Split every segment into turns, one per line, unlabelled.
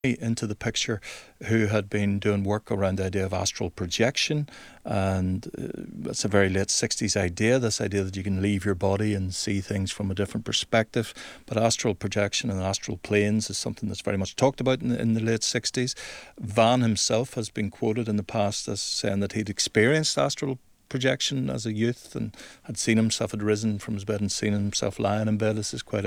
into the picture, who had been doing work around the idea of astral projection, and it's a very late 60s idea, this idea that you can leave your body and see things from a different perspective. But astral projection and astral planes is something that's very much talked about in the late 60s. Van himself has been quoted in the past as saying that he'd experienced astral projection as a youth and had seen himself, had risen from his bed and seen himself lying in bed. This is quite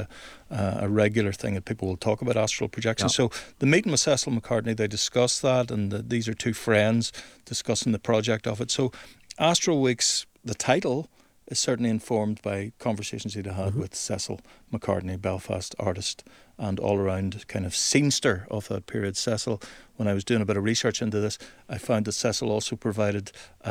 a regular thing that people will talk about, astral projection. So the meeting with Cecil McCartney, they discussed that, and these are two friends discussing the project of it. So Astral Weeks, the title, is certainly informed by conversations he'd had with Cecil McCartney, Belfast artist and all-around kind of scenester of that period. Cecil, when I was doing a bit of research into this, I found that Cecil also provided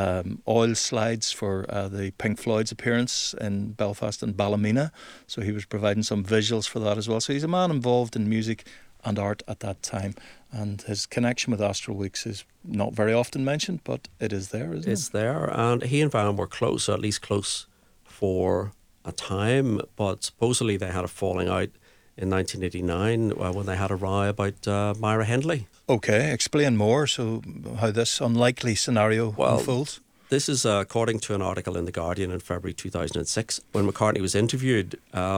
oil slides for the Pink Floyd's appearance in Belfast and Ballymena, so he was providing some visuals for that as well. So he's a man involved in music and art at that time, and his connection with Astral Weeks is not very often mentioned, but it is there, isn't it?
It's there, and he and Van were close, or at least close for a time, but supposedly they had a falling out in 1989 when they had a row about Myra Hindley.
Okay, explain more, so how this unlikely scenario unfolds.
This is according to an article in The Guardian in February 2006. When McCartney was interviewed,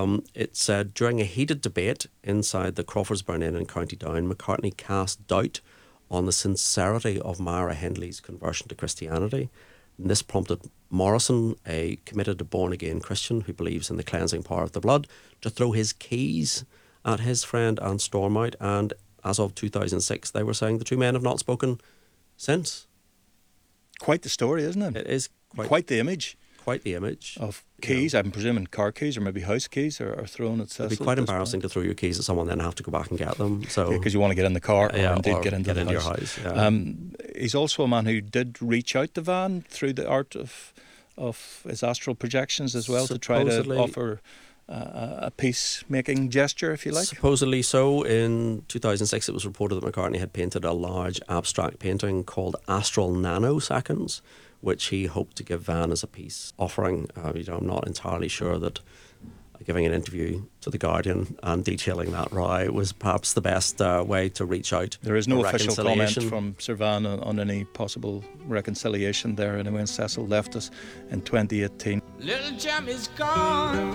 it said, during a heated debate inside the Crawfordsburn Inn in County Down, McCartney cast doubt on the sincerity of Myra Hindley's conversion to Christianity. And this prompted Morrison, a committed born-again Christian who believes in the cleansing power of the blood, to throw his keys at his friend and storm out. And as of 2006, they were saying the two men have not spoken since.
Quite the story, isn't it?
It is
quite the image.
Quite the image.
Of keys, I'm presuming car keys or maybe house keys are thrown at Cecil.
It'd be quite embarrassing to throw your keys at someone and then have to go back and get them. So
because you want to get in the car or indeed get into
your house. Yeah.
He's also a man who did reach out to Van through the art of his astral projections as well, to try to offer a peacemaking gesture, if you like.
Supposedly so. In 2006, it was reported that McCartney had painted a large abstract painting called Astral Nanoseconds, which he hoped to give Van as a peace offering. I'm not entirely sure that giving an interview to The Guardian and detailing that row was perhaps the best way to reach out.
There is no official comment from Sir Van on any possible reconciliation there. And when Cecil left us in 2018.
Little Jim is gone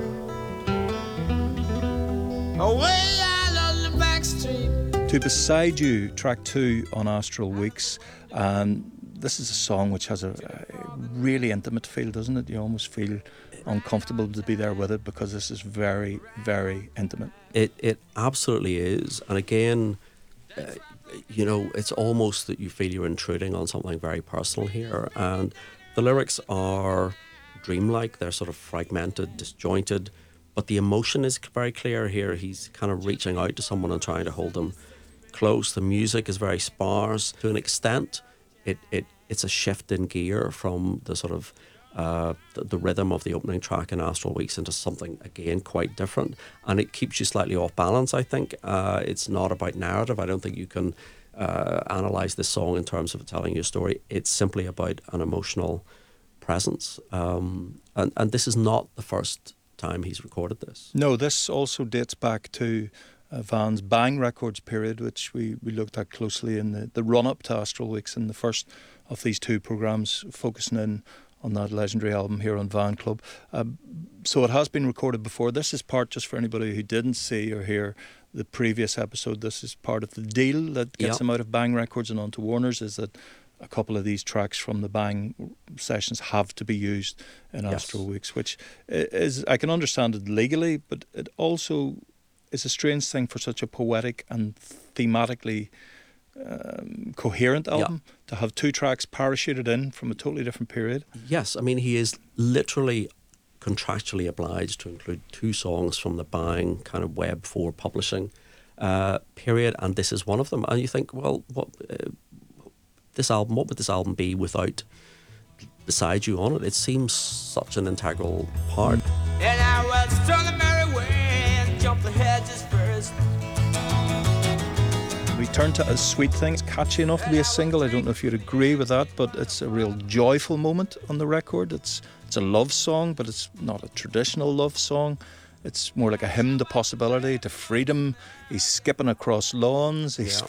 away out on the back street.
To Beside You, track 2 on Astral Weeks. And this is a song which has a really intimate feel, doesn't it? You almost feel uncomfortable to be there with it because this is very, very intimate.
It absolutely is. And again, it's almost that you feel you're intruding on something very personal here. And the lyrics are dreamlike. They're sort of fragmented, disjointed. But the emotion is very clear here. He's kind of reaching out to someone and trying to hold them close. The music is very sparse. To an extent, it's a shift in gear from the sort of the rhythm of the opening track in Astral Weeks into something, again, quite different. And it keeps you slightly off balance, I think. It's not about narrative. I don't think you can analyse this song in terms of telling you a story. It's simply about an emotional presence. And this is not the first time he's recorded this.
No, this also dates back to Van's Bang Records period, which we looked at closely in the run-up to Astral Weeks, in the first of these two programmes, focusing in on that legendary album here on Van Club. So it has been recorded before. This is part, just for anybody who didn't see or hear the previous episode, this is part of the deal that gets him out of Bang Records and onto Warner's, is that a couple of these tracks from the Bang sessions have to be used in Astral Weeks, which is, I can understand it legally, but it also is a strange thing for such a poetic and thematically coherent album to have two tracks parachuted in from a totally different period.
Yes, I mean, he is literally contractually obliged to include two songs from the Bang kind of Web 4 publishing period, and this is one of them. And you think, well, what would this album be without Beside You on it? It seems such an integral part.
And I was strung the merry way and jumped the hedges first.
We turn to A Sweet Thing. It's catchy enough to be a single. I don't know if you'd agree with that, but it's a real joyful moment on the record. It's a love song, but it's not a traditional love song. It's more like a hymn to possibility, to freedom. He's skipping across lawns. He's
Yeah.